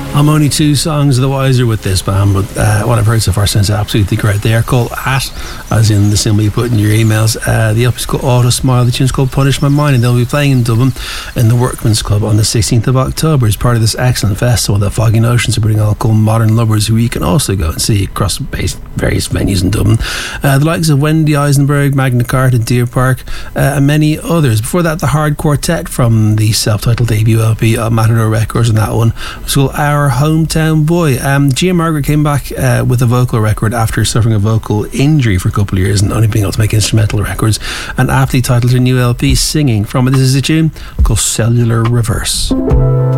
I'm only 2 songs the wiser with this band, but what I've heard so far sounds absolutely great. They are called At, as in the symbol you put in your emails. The up is called Auto Smile. The tune's called Punish My Mind, and they'll be playing in Dublin in the Workman's Club on the 16th of October as part of this excellent festival that Foggy Notions are putting on called Modern Lovers, who you can also go and see across various venues in Dublin. The likes of Wendy Eisenberg, Magna Carta, Deer Park, and many others. Before that, the Hard Quartet from the self-titled debut LP on Matador Records, and that one was called Our Hometown Boy. Gia Margaret came back with a vocal record after suffering a vocal injury for a couple of years and only being able to make instrumental records, and aptly titled her new LP Singing from it. This is a tune called Cellular Reverse.